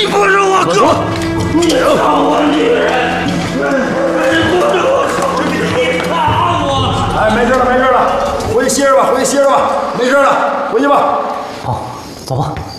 你不是我哥，你伤我女人，你不是我手机，你打我！ 哎，没事了，没事了，回去歇着吧，回去歇着吧，没事了，回去吧。 好，走吧。